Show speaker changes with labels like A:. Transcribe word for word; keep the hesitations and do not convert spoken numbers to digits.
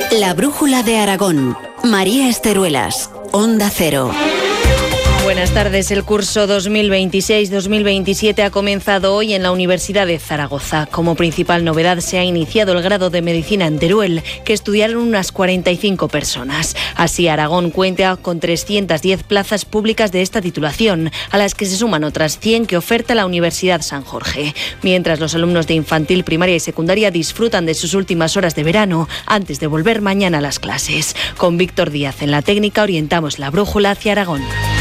A: La brújula de Aragón. María Esteruelas, Onda Cero.
B: Buenas tardes. El curso dos mil veintiséis dos mil veintisiete ha comenzado hoy en la Universidad de Zaragoza. Como principal novedad se ha iniciado el grado de Medicina en Teruel, que estudiaron unas cuarenta y cinco personas. Así, Aragón cuenta con trescientas diez plazas públicas de esta titulación, a las que se suman otras cien que oferta la Universidad San Jorge. Mientras los alumnos de infantil, primaria y secundaria disfrutan de sus últimas horas de verano antes de volver mañana a las clases. Con Víctor Díaz en la técnica orientamos la brújula hacia Aragón.